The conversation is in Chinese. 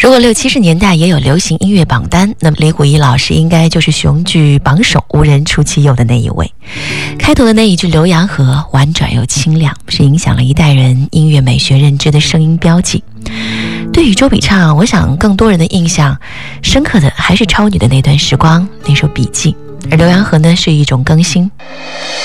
如果60、70年代也有流行音乐榜单，那么李谷一老师应该就是雄踞榜首、无人出其右的那一位。开头的那一句《浏阳河》婉转又清亮，是影响了一代人音乐美学认知的声音标记。对于周笔畅，我想更多人的印象深刻的还是超女的那段时光，那首笔记。而浏阳河呢，是一种更新。